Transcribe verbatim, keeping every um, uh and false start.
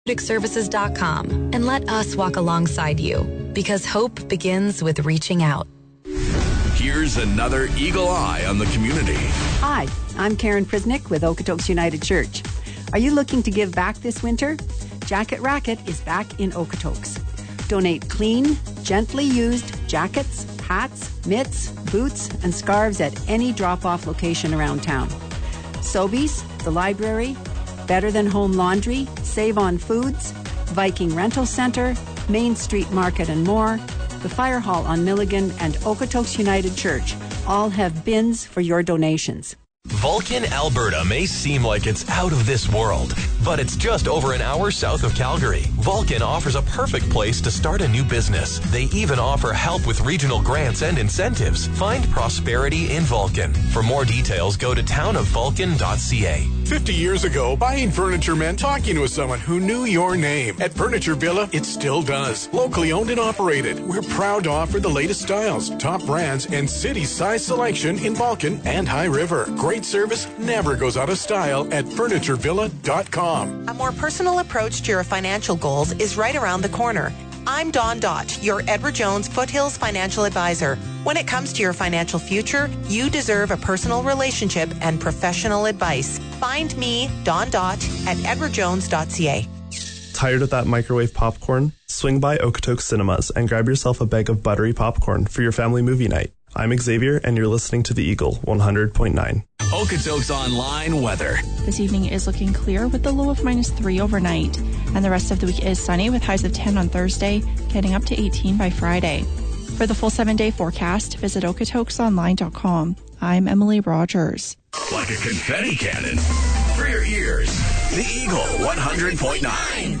services dot com and let us walk alongside you, because hope begins with reaching out. Here's another Eagle Eye on the community. Hi, I'm Karen Prisnick with Okotoks United Church. Are you looking to give back this winter? Jacket Racket is back in Okotoks. Donate clean, gently used jackets, hats, mitts, boots, and scarves at any drop-off location around town. Sobeys, the library, Better Than Home Laundry, Save on Foods, Viking Rental Center, Main Street Market and more, the Fire Hall on Milligan, and Okotoks United Church all have bins for your donations. Vulcan, Alberta may seem like it's out of this world, but it's just over an hour south of Calgary. Vulcan offers a perfect place to start a new business. They even offer help with regional grants and incentives. Find prosperity in Vulcan. For more details, go to town of vulcan dot c a. Fifty years ago, buying furniture meant talking to someone who knew your name. At Furniture Villa, it still does. Locally owned and operated, we're proud to offer the latest styles, top brands, and city-size selection in Vulcan and High River. Great service never goes out of style at furniture villa dot com. A more personal approach to your financial goals is right around the corner. I'm Dawn Dott, your Edward Jones Foothills financial advisor. When it comes to your financial future, you deserve a personal relationship and professional advice. Find me, Dawn Dott, at edward jones dot c a. Tired of that microwave popcorn? Swing by Okotoks Cinemas and grab yourself a bag of buttery popcorn for your family movie night. I'm Xavier, and you're listening to The Eagle one hundred point nine. Okotoks Online weather. This evening is looking clear with a low of minus three overnight, and the rest of the week is sunny with highs of ten on Thursday, getting up to eighteen by Friday. For the full seven-day forecast, visit okotoks online dot com. I'm Emily Rogers. Like a confetti cannon for your ears. The Eagle one hundred point nine.